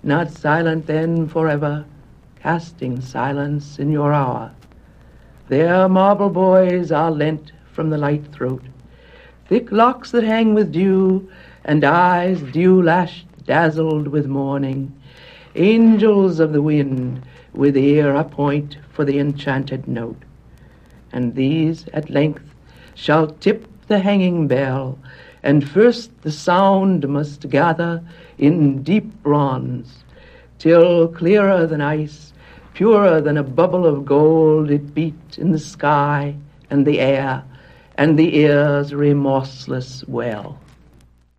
not silent then forever, casting silence in your hour. Their marble boys are lent from the light throat, thick locks that hang with dew, and eyes dew-lashed, dazzled with morning, angels of the wind, with ear a point for the enchanted note. And these at length shall tip the hanging bell, and first the sound must gather in deep bronze, till clearer than ice, purer than a bubble of gold, it beat in the sky and the air and the ear's remorseless well.